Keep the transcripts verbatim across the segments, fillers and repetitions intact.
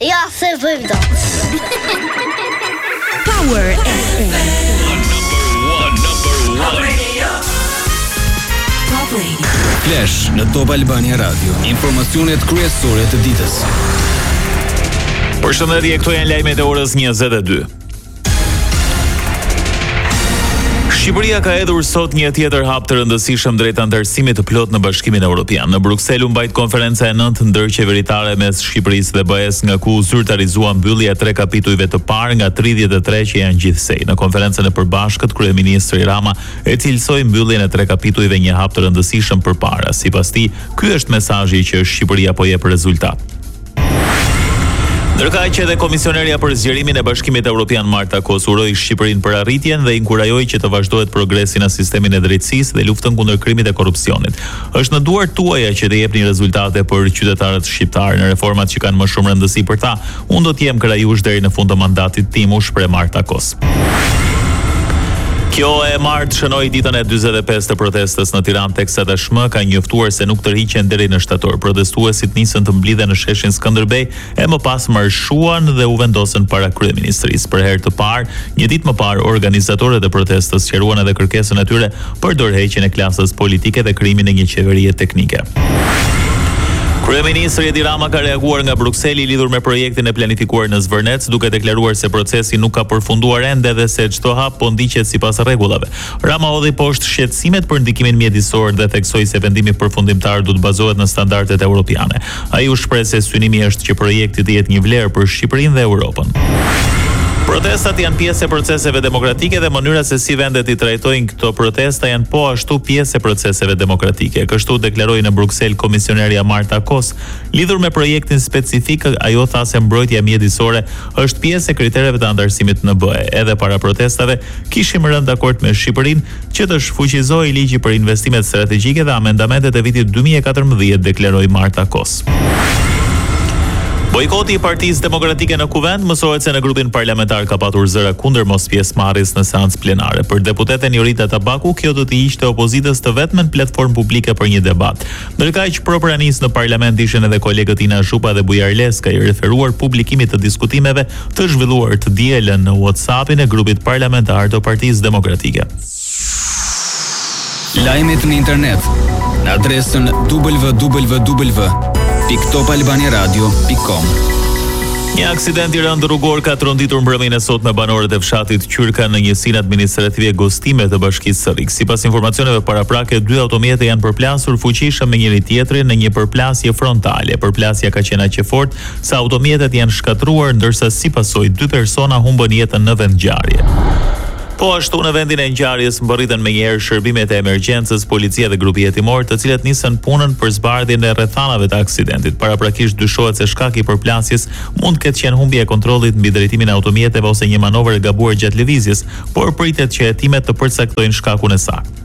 Ja, se bëjmë do. Power F M. Number one, number one. Radio. Top Radio. Flash në Top Albania Radio. Informacionet kryesore të ditës. Përshëndetje, këto janë lajmet e orës njëzet e dy. Shqipëria ka hedhur sot një tjetër hap të rëndësishëm drejt anëtarësimit të plot në Bashkimin Evropian. Në Bruksel u mbajt konferenca e nëntë ndërqeveritare mes Shqipërisë dhe B E-s, nga ku u zyrtarizua mbyllja e tre kapitujve të parë nga tridhjetë e tre që janë gjithsej. Në konferencën e përbashkët, kryeministri Rama e cilësoi mbylljen e tre kapitujve një hap të rëndësishëm përpara. Sipas tij, ky është mesazhi që Shqipëria po jep rezultat. Ndërkaq që edhe komisionerja për zgjerimin e Bashkimit Evropian Marta Kos uroi Shqipërinë për arritjen dhe inkurajoi që të vazhdohet progresi në sistemin e drejtësisë dhe luftën kundër krimit dhe korrupsionit. Është në duart tuaja që të jepni rezultate për qytetarët shqiptar në reformat që kanë më shumë rëndësi për ta. Unë do të jem krajush deri në fund të mandatit tim, u shpreh Marta Kos. Kjo e martë shënoi ditën e dyzet e pesë të protestës në Tiranë, teksa tashmë ka njoftuar se nuk tërhiqen deri në shtator. Protestuesit nisën të mblidhen në sheshin Skënderbej e më pas marshuan dhe u vendosën para kryeministrisë. Për herë të parë, një ditë më parë, organizatorët e protestës sqaruan edhe kërkesën e tyre për dorëheqjen e klasës politike dhe krijimin e një qeverie teknike. Kryeministri Edi Rama ka reaguar nga Brukseli lidhur me projektin e planifikuar në Zvërnec, duke deklaruar se procesi nuk ka përfunduar ende dhe se çdo hap po ndiqet sipas rregullave. Rama hodhi poshtë shqetësimet për ndikimin mjedisor dhe theksoi se vendimi përfundimtar do të bazohet në standardet evropiane. Ai u shpreh se synimi është që projekti të jetë një vlerë për Shqipërinë dhe Europën. Protestat janë pjesë e proceseve demokratike dhe mënyra se si vendet i trajtojnë këto protesta janë po ashtu pjesë e proceseve demokratike. Kështu deklaroi në Bruksel komisionerja Marta Kos. Lidhur me projektin specifik, ajo tha se mbrojtja mjedisore është pjesë e kritereve të anëtarësimit në B E. Edhe para protestave kishim rënë dakord me Shqipërinë që të shfuqizojë ligji për investimet strategjike dhe amendamentet e vitit dy mijë e katërmbëdhjetë, deklaroi Marta Kos. Bojkoti i Partisë Demokratike në Kuvend mësohet se në grupin parlamentar ka patur zëra kundër mos pjesëmarrjes në seancë plenare. Për deputeten Jorita Tabaku, kjo do të ishte opozitës të vetmen platformë publike për një debat. Ndërkaq propranisë në parlament ishin edhe kolegët Ina Zhupa dhe Bujar Leska, i referuar publikimit të diskutimeve të zhvilluar të dielën në WhatsAppin e grupit parlamentar të Partisë Demokratike. Lajmet në internet në adresën w w w pikë top albania radio pikë com. Një aksident i rënd rrugor ka tronditur mbrëmjen e sotme banorët e fshatit Qyrka në njësinë administrative Gostime të Bashkisë së Rikë. Sipas informacioneve paraprake, dy automjete janë përplasur fuqishëm me njëri tjetrin në një përplasje frontale. Përplasja ka qenë aq e fortë sa automjetet janë shkatruar, ndërsa si pasojë dy persona humbën jetën në vendngjarje. Po ashtu në vendin e ngjarjes mbërritën menjëherë shërbimet e emergjencës, policia dhe grupi hetimor, të cilët nisën punën për zbardhjen e rrethanave të aksidentit. Paraprakisht dyshohet se shkaki i përplasjes mund të ketë qenë humbja e kontrollit mbi drejtimin e automjeteve ose një manovër e gabuar gjatë lëvizjes, por pritet që hetimet të përcaktojnë shkakun e saktë.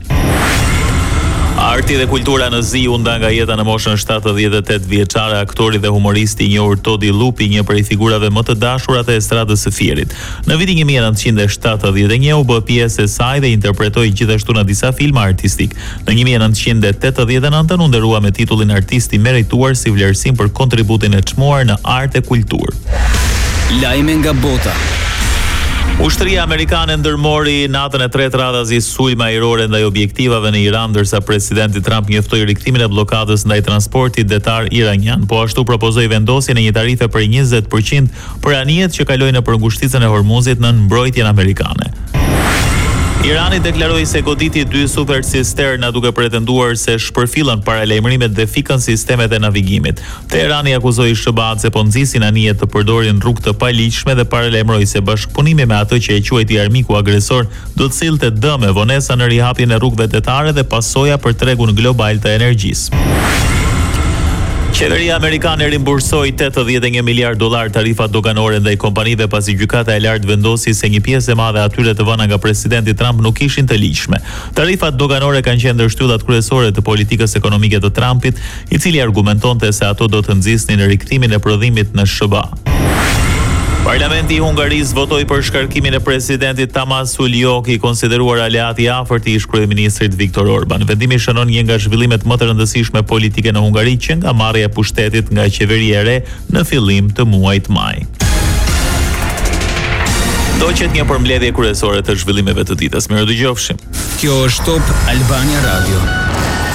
Arti dhe kultura në zi u nda nga jeta në moshën shtatëdhjetë e tetë vjeçare aktori dhe humoristi i njohur Todi Lupi, një prej figurave më të dashura të estradës së Fierit. Në vitin një mijë e nëntëqind e shtatëdhjetë e një u bë pjesë e saj dhe interpretoi gjithashtu në disa filma artistik. Në një mijë e nëntëqind e tetëdhjetë e nëntë u nderua me titullin artisti merituar si vlerësim për kontributin e çmuar në art e kulturë. Lajme nga bota. Ushtria amerikane ndërmori natën e tretë radhazi sulme ajrore ndaj objektivave në Iran, ndërsa presidenti Trump njoftoi rikthimin e bllokadës ndaj transportit detar iranian. Po ashtu propozoi vendosjen e një tarife për njëzet përqind për anijet që kalojnë nëpër ngushticën e Hormuzit në mbrojtjen amerikane. Irani deklaroi se goditi dy super cisterna duke pretenduar se shpërfillën paralajmërimet dhe fikën sistemet e navigimit. Teherani akuzoi S B A-t se po nxisin anije të përdorin rrugë të paligjshme dhe paralajmëroi se bashkëpunimi me atë që e quajti armiku agresor do të sillte dëm, vonesa në rihapjen e rrugëve detare dhe pasoja për tregun global të energjisë. Qeveria amerikane rimbursoi tetëdhjetë e një miliard dollar tarifa doganore ndaj kompanive pasi gjykata e lartë vendosi se një pjesë e madhe atyre të vëna nga presidenti Trump nuk ishin të ligjshme. Tarifat doganore kanë qenë ndër shtyllat kryesore të politikës ekonomike të Trumpit, i cili argumentonte se ato do të nxjisnin rikthimin e prodhimit në S B A. Parlamenti i Hungarisë votoi për shkarkimin e presidentit Tamas Uljok, i konsideruar aleat i afërt i ish-kryeministrit Viktor Orban. Vendimi shënon një nga zhvillimet më të rëndësishme politike në Hungari që nga marrja e pushtetit nga qeveria e re në fillim të muajit maj. Do qet një përmbledhje kryesore të zhvillimeve të ditës. Mirë dëgjofshim. Kjo është Top Albania Radio.